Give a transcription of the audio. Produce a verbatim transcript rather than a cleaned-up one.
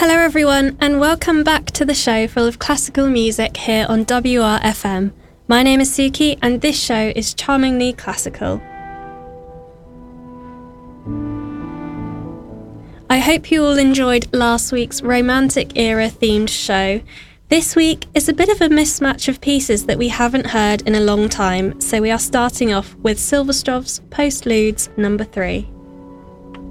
Hello everyone, and welcome back to the show full of classical music here on W R F M. My name is Suki, and this show is Charmingly Classical. I hope you all enjoyed last week's Romantic Era themed show. This week is a bit of a mismatch of pieces that we haven't heard in a long time, so we are starting off with Silverstrov's Postludes number three.